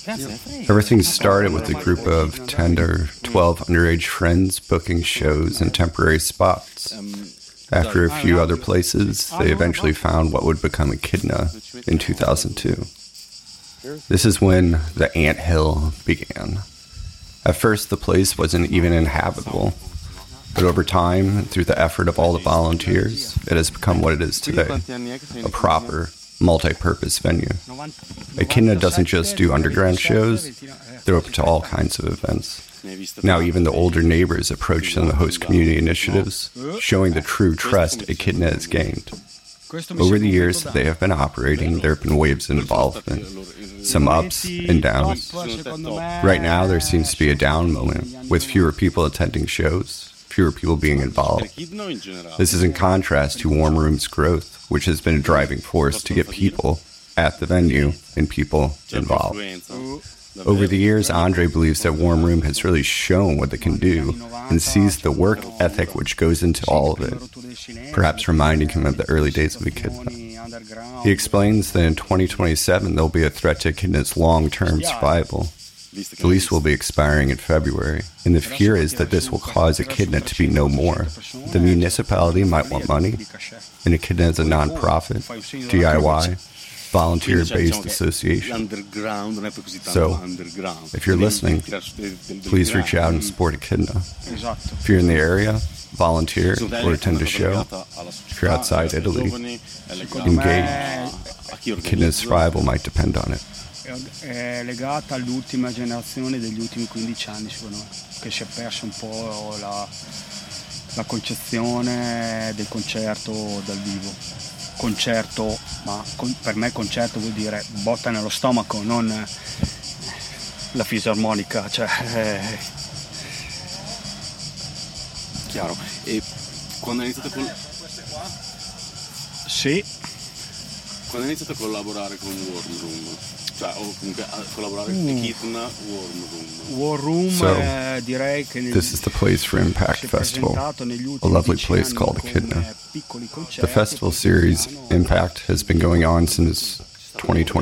Everything started with a group of 10 or 12 underage friends booking shows in temporary spots. After a few other places, they eventually found what would become Echidna in 2002. This is when the Ant Hill began. At first, the place wasn't even inhabitable, but over time, through the effort of all the volunteers, it has become what it is today, a proper, multi-purpose venue. Echidna doesn't just do underground shows, they're open to all kinds of events. Now even the older neighbors approach them to host community initiatives, showing the true trust Echidna has gained. Over the years that they have been operating, there have been waves of involvement, some ups and downs. Right now, there seems to be a down moment, with fewer people attending shows, fewer people being involved. This is in contrast to Warm Room's growth, which has been a driving force to get people at the venue and people involved. Over the years, Andre believes that Warm Room has really shown what they can do and sees the work ethic which goes into all of it, perhaps reminding him of the early days of Echidna. He explains that in 2027 there will be a threat to Echidna's long-term survival. The lease will be expiring in February, and the fear is that this will cause Echidna to be no more. The municipality might want money, and Echidna is a non-profit, DIY, volunteer-based association. So, if you're listening, please reach out and support Echidna. If you're in the area, volunteer or attend a show. If you're outside Italy, engage. Echidna's survival might depend on it. È legata all'ultima generazione degli ultimi 15 anni, secondo me, che si è perso un po' la concezione del concerto dal vivo. Concerto, ma per me concerto vuol dire botta nello stomaco, non la fisarmonica, cioè chiaro. E quando hai iniziato Sì. Quando hai iniziato a collaborare con Warm Room? Cioè, o comunque a collaborare con Echidna, Warm Room, So, direi che this is the place for Impact Festival, a lovely place called Echidna. The festival series, Impact, has been going on since 2020.